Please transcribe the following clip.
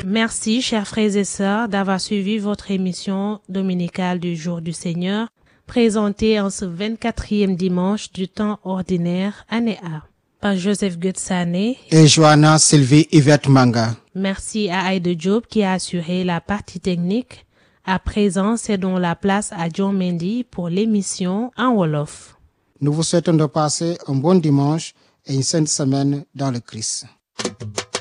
Merci, chers frères et sœurs, d'avoir suivi votre émission dominicale du Jour du Seigneur, présentée en ce 24e dimanche du temps ordinaire, année A, par Joseph Gutsane et Joanna Sylvie Yvette Manga. Merci à Aïda Diop qui a assuré la partie technique. À présent, cédons la place à John Mendy pour l'émission en Wolof. Nous vous souhaitons de passer un bon dimanche et une sainte semaine dans le Christ.